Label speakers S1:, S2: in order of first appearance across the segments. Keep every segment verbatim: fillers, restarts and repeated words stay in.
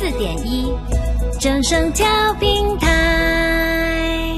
S1: 四点一，正声调频台。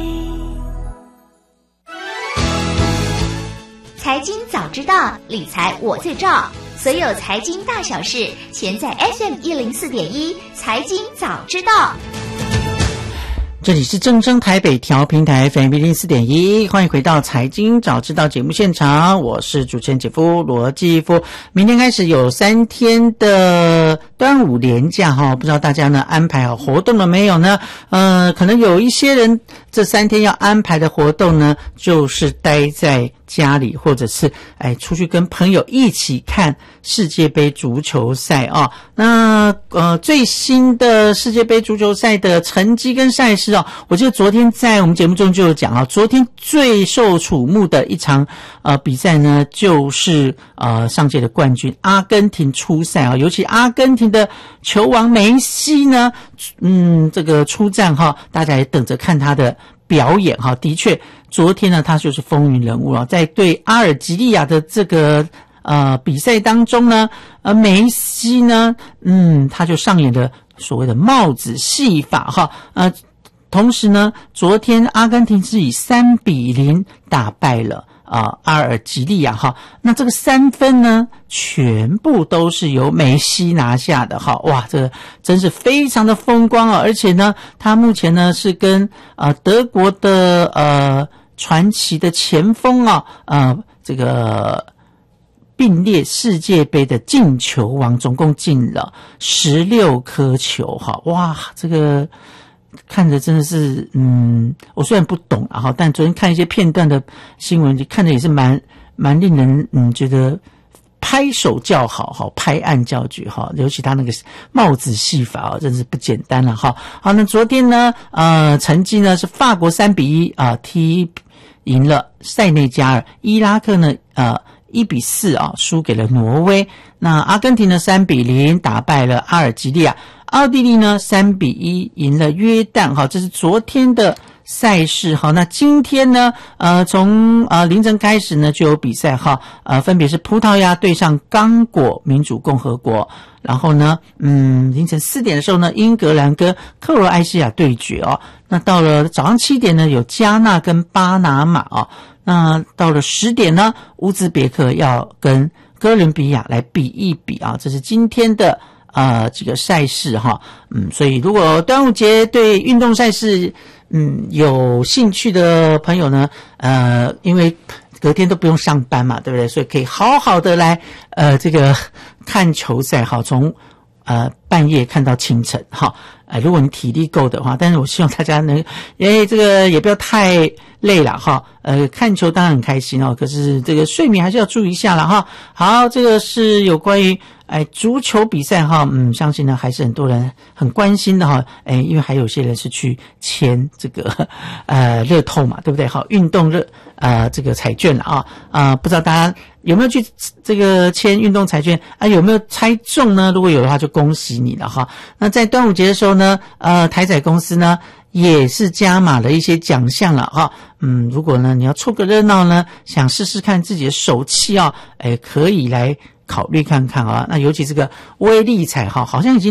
S2: 财经早知道，理财我最照。所有财经大小事，全在 F M 一零四点一财经早知道。
S3: 这里是正声台北调频台 F M 一零四点一，欢迎回到财经早知道节目现场，我是主持人姐夫罗继夫。明天开始有三天的端午连假哈，不知道大家呢安排好活动了没有呢？呃，可能有一些人这三天要安排的活动呢，就是待在家里，或者是哎出去跟朋友一起看世界杯足球赛啊。那呃最新的世界杯足球赛的成绩跟赛事啊，我记得昨天在我们节目中就有讲啊，昨天最受瞩目的一场呃比赛呢，就是呃上届的冠军阿根廷出赛啊，尤其阿根廷的球王梅西呢，嗯这个出战哈，大家也等着看他的表演哈。的确昨天呢他就是风云人物啊，在对阿尔及利亚的这个呃比赛当中呢，呃梅西呢嗯他就上演了所谓的帽子戏法哈。呃同时呢，昨天阿根廷是以三比零打败了啊、呃、阿尔及利亚哈。那这个三分呢全部都是由梅西拿下的哈。哇，这个真是非常的风光啊！而且呢他目前呢是跟呃德国的呃传奇的前锋啊呃这个并列世界杯的进球王，总共进了十六颗球哈。哇，这个看着真的是嗯我虽然不懂啊哈，但昨天看一些片段的新闻，看着也是蛮蛮令人嗯觉得拍手叫好哈，拍案叫绝哈，尤其他那个帽子戏法啊，真是不简单了哈。好，那昨天呢呃成绩呢是法国三比一啊踢赢了塞内加尔，伊拉克呢呃一比四啊输给了挪威，那阿根廷呢三比零打败了阿尔及利亚，奥地利呢三比一赢了约旦哈，这是昨天的赛事哈。那今天呢呃从呃凌晨开始呢就有比赛哈，呃分别是葡萄牙对上刚果民主共和国，然后呢嗯凌晨四点的时候呢英格兰跟克罗埃西亚对决哦。那到了早上七点呢有加纳跟巴拿马哦。那到了十点呢乌兹别克要跟哥伦比亚来比一比啊，这是今天的呃几个赛事哈。嗯所以如果端午节对运动赛事嗯有兴趣的朋友呢，呃因为隔天都不用上班嘛，对不对？所以可以好好的来呃这个看球赛哈，从呃半夜看到清晨哈。呃如果你体力够的话，但是我希望大家能诶这个也不要太累了哈。呃看球当然很开心哦，可是这个睡眠还是要注意一下了哈。好，这个是有关于哎足球比赛哈，嗯相信呢还是很多人很关心的哈。哎因为还有些人是去签这个呃乐透嘛，对不对？好，运动热呃这个彩券了啊啊、呃、不知道大家有没有去这个签运动彩券啊？有没有猜中呢？如果有的话就恭喜你了哈。那在端午节的时候呢呃台彩公司呢也是加码了一些奖项了哈。嗯如果呢你要凑个热闹呢，想试试看自己的手气啊，哎可以来考虑看看啊。那尤其这个威力彩哈，好像已经